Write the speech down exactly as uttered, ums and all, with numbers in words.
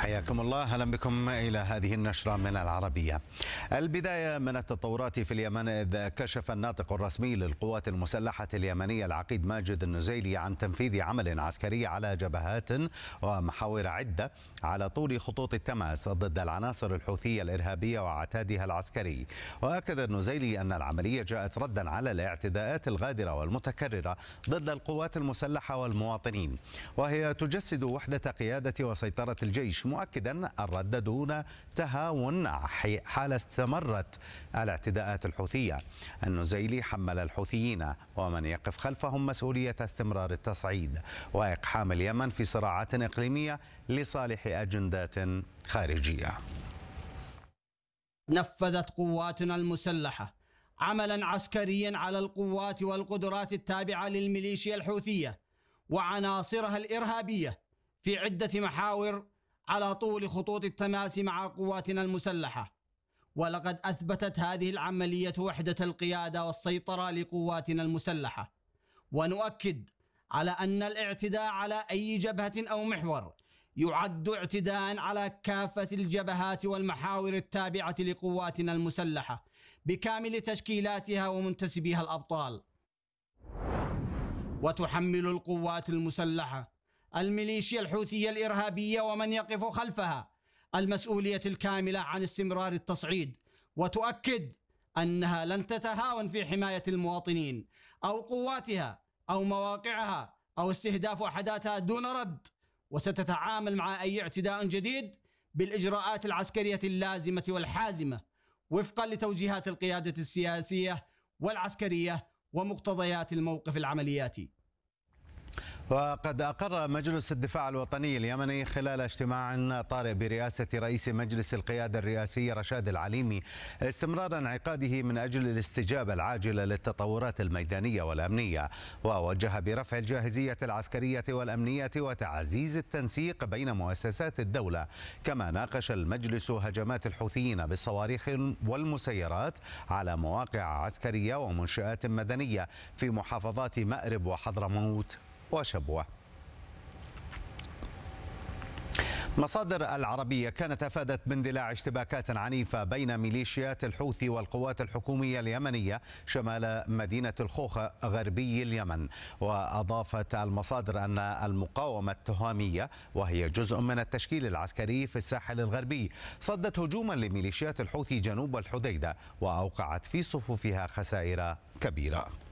حياكم الله، اهلا بكم الى هذه النشره من العربيه. البدايه من التطورات في اليمن، اذ كشف الناطق الرسمي للقوات المسلحه اليمنيه العقيد ماجد النزيلي عن تنفيذ عمل عسكري على جبهات ومحاور عده على طول خطوط التماس ضد العناصر الحوثيه الارهابيه وعتادها العسكري. واكد النزيلي ان العمليه جاءت ردا على الاعتداءات الغادره والمتكرره ضد القوات المسلحه والمواطنين، وهي تجسد وحده قياده وسيطره الجيش، مؤكدا الرد دون تهاون حال استمرت الاعتداءات الحوثية. النزيلي حمل الحوثيين ومن يقف خلفهم مسؤولية استمرار التصعيد وإقحام اليمن في صراعات إقليمية لصالح أجندات خارجية. نفذت قواتنا المسلحة عملا عسكريا على القوات والقدرات التابعة للميليشيا الحوثية وعناصرها الإرهابية في عدة محاور على طول خطوط التماس مع قواتنا المسلحة، ولقد أثبتت هذه العملية وحدة القيادة والسيطرة لقواتنا المسلحة. ونؤكد على أن الاعتداء على أي جبهة أو محور يعد اعتداء على كافة الجبهات والمحاور التابعة لقواتنا المسلحة بكامل تشكيلاتها ومنتسبيها الأبطال. وتحمل القوات المسلحة الميليشيا الحوثية الإرهابية ومن يقف خلفها المسؤولية الكاملة عن استمرار التصعيد، وتؤكد أنها لن تتهاون في حماية المواطنين أو قواتها أو مواقعها أو استهداف وحداتها دون رد، وستتعامل مع أي اعتداء جديد بالإجراءات العسكرية اللازمة والحازمة وفقا لتوجيهات القيادة السياسية والعسكرية ومقتضيات الموقف العملياتي. وقد أقر مجلس الدفاع الوطني اليمني خلال اجتماع طارئ برئاسة رئيس مجلس القيادة الرئاسي رشاد العليمي استمرار انعقاده من أجل الاستجابة العاجلة للتطورات الميدانية والأمنية، ووجه برفع الجاهزية العسكرية والأمنية وتعزيز التنسيق بين مؤسسات الدولة. كما ناقش المجلس هجمات الحوثيين بالصواريخ والمسيرات على مواقع عسكرية ومنشآت مدنية في محافظات مأرب وحضرموت وشبوة. مصادر العربية كانت أفادت باندلاع اشتباكات عنيفة بين ميليشيات الحوثي والقوات الحكومية اليمنية شمال مدينة الخوخة غربي اليمن. وأضافت المصادر أن المقاومة التهامية، وهي جزء من التشكيل العسكري في الساحل الغربي، صدت هجوما لميليشيات الحوثي جنوب الحديدة وأوقعت في صفوفها خسائر كبيرة.